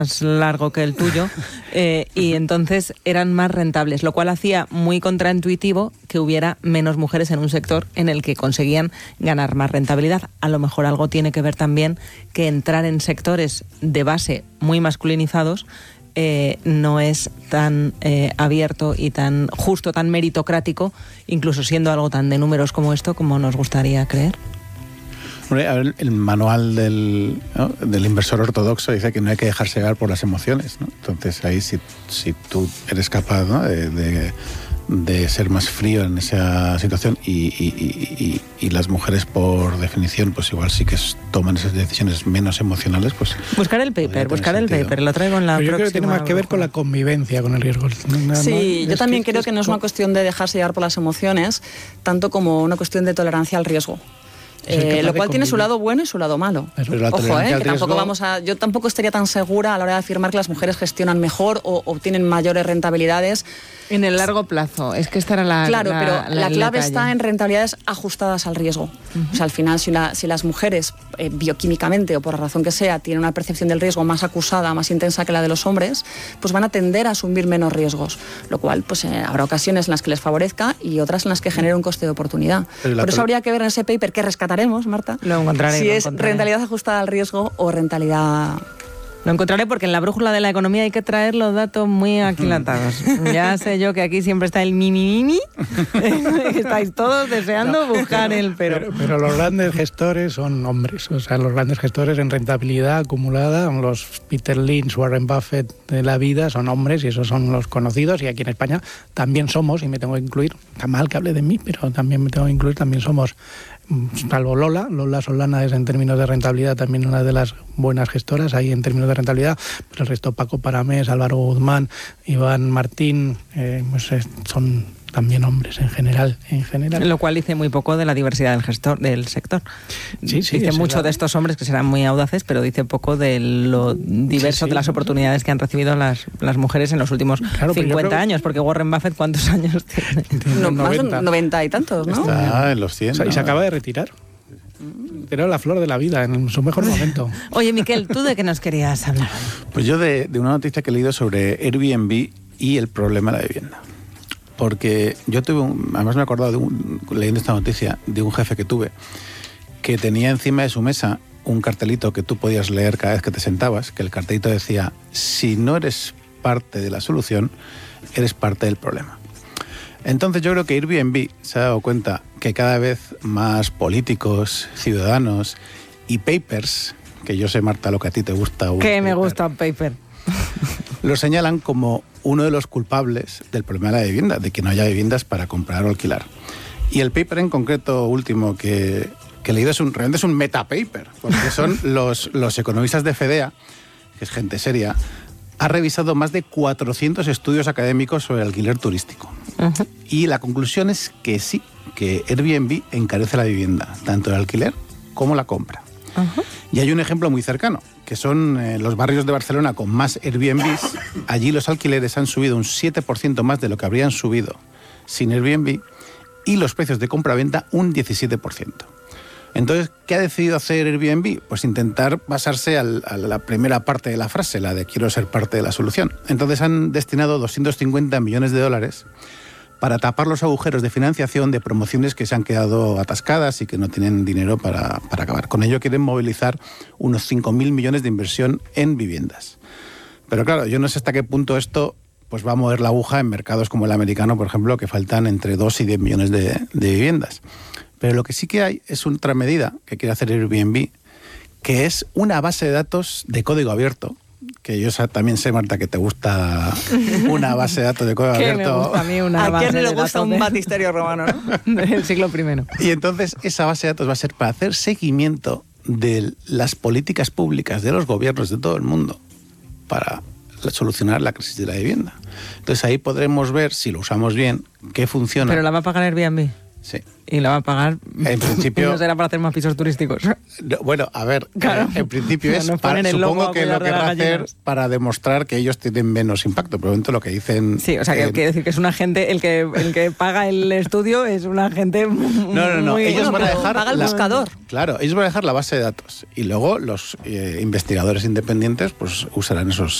largo que el tuyo, y entonces eran más rentables, lo cual hacía muy contraintuitivo que hubiera menos mujeres en un sector en el que conseguían ganar más rentabilidad. A lo mejor algo tiene que ver también que entrar en sectores de base muy masculinizados no es tan abierto y tan justo, tan meritocrático, incluso siendo algo tan de números como esto, como nos gustaría creer. A ver, el manual del inversor ortodoxo dice que no hay que dejarse llevar por las emociones, ¿no? Entonces ahí si tú eres capaz, ¿no?, de ser más frío en esa situación y las mujeres por definición pues igual sí que toman esas decisiones menos emocionales, pues buscar el paper, lo traigo en la próxima. Yo creo que tiene más que ver con la convivencia con el riesgo. Sí, yo también creo que no es una cuestión de dejarse llevar por las emociones, tanto como una cuestión de tolerancia al riesgo. Lo cual tiene su lado bueno y su lado malo. Ojo, que tampoco yo tampoco estaría tan segura a la hora de afirmar que las mujeres gestionan mejor o obtienen mayores rentabilidades en el largo plazo. Es que esta era la claro, pero la clave está en rentabilidades ajustadas al riesgo. O sea, al final, si las mujeres bioquímicamente o por la razón que sea tienen una percepción del riesgo más acusada, más intensa que la de los hombres, pues van a tender a asumir menos riesgos, lo cual pues habrá ocasiones en las que les favorezca y otras en las que genere un coste de oportunidad. Por eso habría que ver en ese paper que rescataremos, Marta, lo encontraré, si es rentabilidad ajustada al riesgo o rentabilidad... Lo encontraré porque en la brújula de la economía hay que traer los datos muy aquilatados. Ya sé yo que aquí siempre está el mini. Estáis todos deseando buscar el pero. Pero los grandes gestores son hombres. O sea, los grandes gestores en rentabilidad acumulada, los Peter Lynch, Warren Buffett de la vida, son hombres y esos son los conocidos. Y aquí en España también somos, y me tengo que incluir, está mal que hable de mí, pero también me tengo que incluir, también somos... Salvo Lola Solana es en términos de rentabilidad también una de las buenas gestoras ahí en términos de rentabilidad, pero el resto Paco Paramés, Álvaro Guzmán, Iván Martín, son también hombres en general. Lo cual dice muy poco de la diversidad del sector. Sí, dice mucho de estos hombres que serán muy audaces, pero dice poco de lo diverso de las oportunidades que han recibido las mujeres en los últimos 50 años, porque Warren Buffett, ¿cuántos años tiene? Más de 90 y tantos, ¿no? Está en los 100. Y se acaba de retirar. Era la flor de la vida, en su mejor momento. Oye, Miquel, ¿tú de qué nos querías hablar? Pues yo de una noticia que he leído sobre Airbnb y el problema de la vivienda. Porque yo además me he acordado leyendo esta noticia, de un jefe que tuve, que tenía encima de su mesa un cartelito que tú podías leer cada vez que te sentabas, que el cartelito decía, si no eres parte de la solución, eres parte del problema. Entonces yo creo que Airbnb se ha dado cuenta que cada vez más políticos, ciudadanos y papers, que yo sé, Marta, lo que a ti te gusta. Que me gusta un paper. Lo señalan como uno de los culpables del problema de la vivienda, de que no haya viviendas para comprar o alquilar. Y el paper en concreto último que he leído realmente es un metapaper, porque son los economistas de FEDEA, que es gente seria, ha revisado más de 400 estudios académicos sobre el alquiler turístico. Uh-huh. Y la conclusión es que sí, que Airbnb encarece la vivienda, tanto el alquiler como la compra. Uh-huh. Y hay un ejemplo muy cercano, que son los barrios de Barcelona con más Airbnbs. Allí los alquileres han subido un 7% más de lo que habrían subido sin Airbnb y los precios de compra-venta un 17%. Entonces, ¿qué ha decidido hacer Airbnb? Pues intentar basarse a la primera parte de la frase, la de quiero ser parte de la solución. Entonces han destinado 250 millones de dólares para tapar los agujeros de financiación de promociones que se han quedado atascadas y que no tienen dinero para acabar. Con ello quieren movilizar unos 5.000 millones de inversión en viviendas. Pero claro, yo no sé hasta qué punto esto pues va a mover la aguja en mercados como el americano, por ejemplo, que faltan entre 2 y 10 millones de viviendas. Pero lo que sí que hay es otra medida que quiere hacer Airbnb, que es una base de datos de código abierto, que yo también sé, Marta, que te gusta una base de datos de código abierto. Me gusta a mí una base de datos. ¿A quién le gusta un batisterio romano, no? Del siglo I. Y entonces esa base de datos va a ser para hacer seguimiento de las políticas públicas de los gobiernos de todo el mundo para solucionar la crisis de la vivienda. Entonces ahí podremos ver, si lo usamos bien, qué funciona. ¿Pero la va a pagar Airbnb? Sí. Y la va a pagar. En principio. No será para hacer más pisos turísticos. Bueno, a ver, claro. En principio es para, supongo que lo querrá hacer para demostrar que ellos tienen menos impacto. Por lo tanto, lo que dicen. Sí, o sea, que quiere decir que es un agente, el que paga el estudio es un agente. No. Ellos van a dejar. Paga el buscador. Claro, ellos van a dejar la base de datos. Y luego los investigadores independientes pues usarán esos